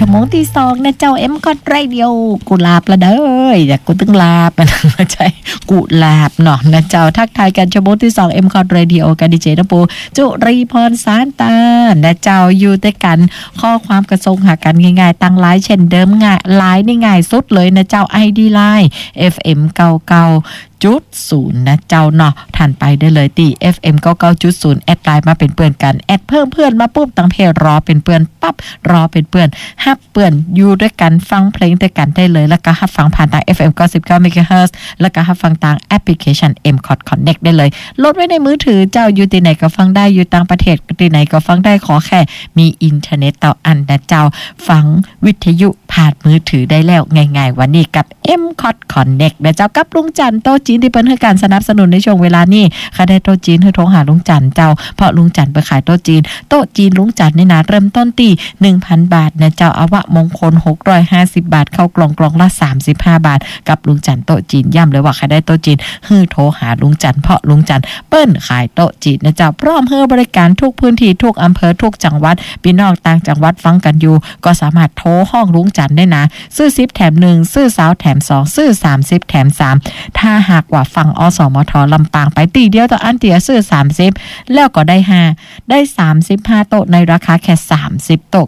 ชั่วโมงที่2นะเจ้าเอ็มคอดไรเดียวกูลาบละเด้ออยากกูตึงลาบนะใช่กูลาบเนาะนะเจ้าทักทายกันชั่วโมงที่2เอ็มคอดไรเดียวกันดีเจนะปูจุรีพรสารตานะเจ้าอยู่ด้วยกันข้อความกระทรงหากันง่ายๆตั้งไลน์เช่นเดิมง่ายไลน์นี่ง่ายสุดเลยนะเจ้า ID ไลน์ FM99.0 นะเจ้าเนาะทันไปได้เลยตี FM99.0 แอดไลน์มาเป็นเพื่อนกันแอดเพิ่มเพื่อนมาปุ๊บตั้งเพจรอเป็นเพื่อนปั๊บรอเป็นเพื่อนฮับเพื่อนอยู่ด้วยกันฟังเพลงด้วยกันได้เลยแล้วก็ฮับฟังผ่านทาง FM 99 MHz แล้วก็ฮับฟังทางแอปพลิเคชัน M-Cod Connect ได้เลยโหลดไว้ในมือถือเจ้าอยู่ที่ไหนก็ฟังได้อยู่ต่างประเทศที่ไหนก็ฟังได้ขอแค่มีอินเทอร์เน็ตต่ออันนะเจ้าฟังวิทยุผ่านมือถือได้แล้วง่ายๆวันนี้กับ M-Cod Connect นะเจ้ากับลุงจันโตจีนที่เปิ้นให้การสนับสนุนในช่วงเวลานี้ค่ะได้โตจีนให้โทรหาลุงจันเจ้าเพราะลุงจันไปขายโตจีนลุงจันนี่นะเริ่มต้นที่ 1,000 บาทนะเจ้าอวะมงคล650 บาทเข้ากล่องละ35 บาทกับลุงจันโตจีนย้ำเลยว่าใครได้โตจีนให้โทรหาลุงจันเพราะลุงจันเปิ้นขายโตจีนนะเจ้าพร้อมให้บริการทุกพื้นที่ทุกอำเภอทุกจังหวัดพี่น้องต่างจังหวัดฟังกันอยู่ก็สามารถโทรห้องลุงจันได้นะซื้อ10แถม1ซื้อ20แถม2ซื้อ30แถม3ถ้าหากว่าฟังอสมทลำปางไปตีเดียวต่ออันเตียซื้อ30แล้วก็ได้5ได้35โต๊ะในราคาแค่30โต๊ะ